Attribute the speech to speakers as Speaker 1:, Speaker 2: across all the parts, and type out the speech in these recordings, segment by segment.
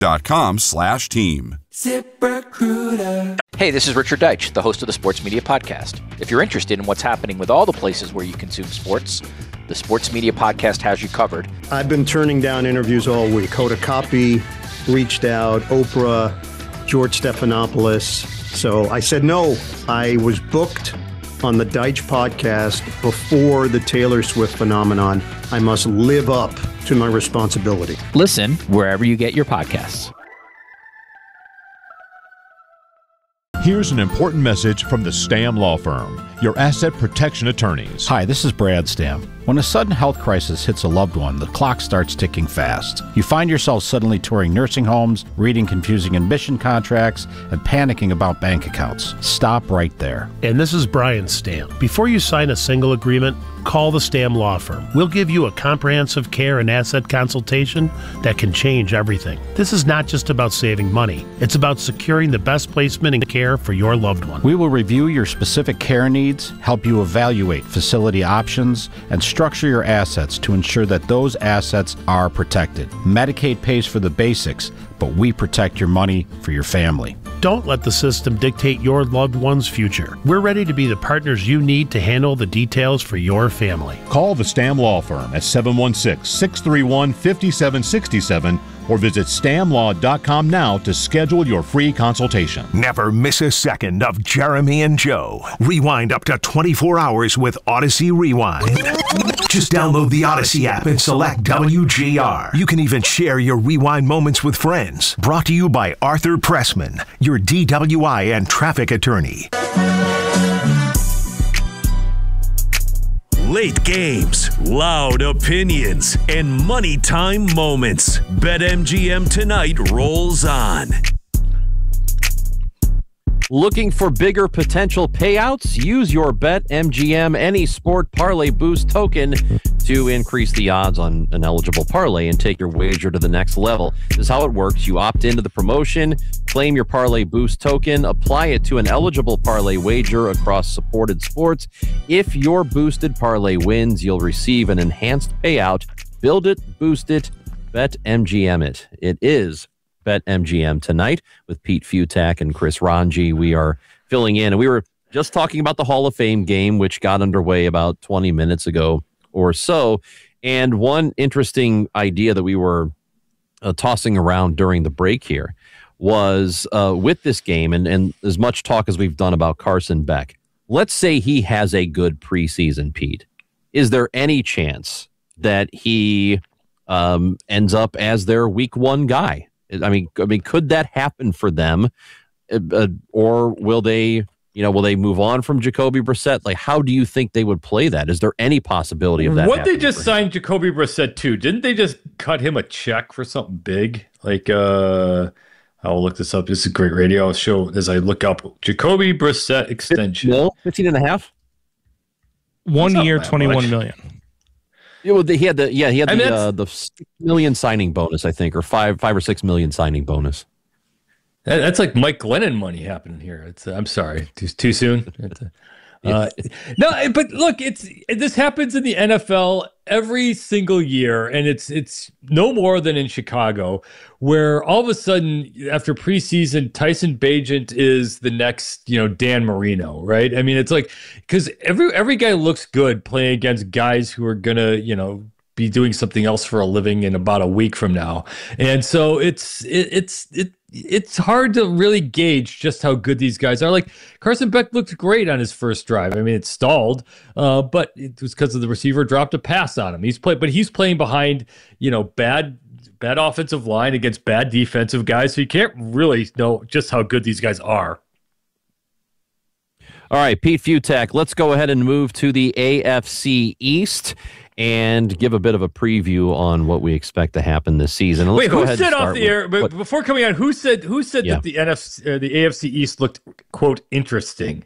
Speaker 1: ZipRecruiter.com/team.
Speaker 2: ZipRecruiter.
Speaker 3: Hey, this is Richard Deitch, the host of the Sports Media Podcast. If you're interested in what's happening with all the places where you consume sports, the Sports Media Podcast has you covered.
Speaker 4: I've been turning down interviews all week. Hoda Kotb reached out, Oprah, George Stephanopoulos. So I said no. I was booked on the Deitch podcast before the Taylor Swift phenomenon. I must live up to my responsibility.
Speaker 3: Listen wherever you get your podcasts.
Speaker 5: Here's an important message from the Stamm Law Firm, your asset protection attorneys.
Speaker 6: Hi, this is Brad Stamm. When a sudden health crisis hits a loved one, the clock starts ticking fast. You find yourself suddenly touring nursing homes, reading confusing admission contracts, and panicking about bank accounts. Stop right there.
Speaker 7: And this is Brian Stamm. Before you sign a single agreement, call the Stamm Law Firm. We'll give you a comprehensive care and asset consultation that can change everything. This is not just about saving money. It's about securing the best placement and care for your loved one.
Speaker 6: We will review your specific care needs, help you evaluate facility options, and structure your assets to ensure that those assets are protected. Medicaid pays for the basics, but we protect your money for your family.
Speaker 7: Don't let the system dictate your loved one's future. We're ready to be the partners you need to handle the details for your family.
Speaker 5: Call the Stamm Law Firm at 716-631-5767 or visit stammlaw.com now to schedule your free consultation.
Speaker 8: Never miss a second of Jeremy and Joe. Rewind up to 24 hours with Odyssey Rewind. Just download the Odyssey app and select WGR. You can even share your rewind moments with friends. Brought to you by Arthur Pressman, your DWI and traffic attorney. Late games, loud opinions, and money time moments. BetMGM tonight rolls on.
Speaker 9: Looking for bigger potential payouts? Use your BetMGM Any Sport Parlay Boost token to increase the odds on an eligible parlay and take your wager to the next level. This is how it works. You opt into the promotion, claim your Parlay Boost token, apply it to an eligible parlay wager across supported sports. If your boosted parlay wins, you'll receive an enhanced payout. Build it, boost it, BetMGM it. It is BetMGM tonight with Pete Futak and Chris Ranji. We are filling in, and we were just talking about the Hall of Fame game, which got underway about 20 minutes ago or so. And one interesting idea that we were tossing around during the break here was with this game, and as much talk as we've done about Carson Beck, let's say he has a good preseason, Pete. Is there any chance that he ends up as their week one guy? I mean, could that happen for them, or will they move on from Jacoby Brissett? Like, how do you think they would play that? Is there any possibility of that?
Speaker 10: What they just signed Jacoby Brissett too? Didn't they just cut him a check for something big? Like, I'll look this up. This is a great radio. I'll show as I look up Jacoby Brissett extension.
Speaker 9: 15 and a half.
Speaker 11: 1 year, 21 million.
Speaker 9: Yeah, he had the $6 million signing bonus, I think, or five or 6 million signing bonus.
Speaker 10: That's like Mike Glennon money happening here. I'm sorry, too soon. No, but look, this happens in the NFL every single year, and it's no more than in Chicago, where all of a sudden after preseason, Tyson Bagent is the next Dan Marino, right? I mean, it's like because every guy looks good playing against guys who are gonna be doing something else for a living in about a week from now, and so it's hard to really gauge just how good these guys are. Like Carson Beck looked great on his first drive. I mean, it stalled, but it was because of the receiver dropped a pass on him. He's playing behind, bad offensive line against bad defensive guys. So you can't really know just how good these guys are.
Speaker 9: All right, Pete Futak, let's go ahead and move to the AFC East and give a bit of a preview on what we expect to happen this season. And
Speaker 10: who said off the air? But before coming on, who said that the AFC East looked, quote, interesting?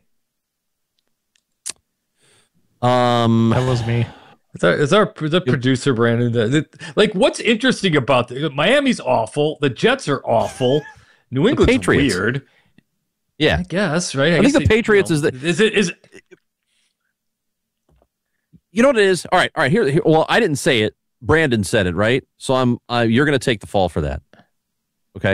Speaker 11: That was me.
Speaker 10: Is our producer Brandon? Like, what's interesting about Miami's awful. The Jets are awful. New England's weird.
Speaker 9: Yeah,
Speaker 10: I guess, right?
Speaker 9: I think the Patriots is you know what it is? All right. Here. Well, I didn't say it. Brandon said it, right? So you're going to take the fall for that.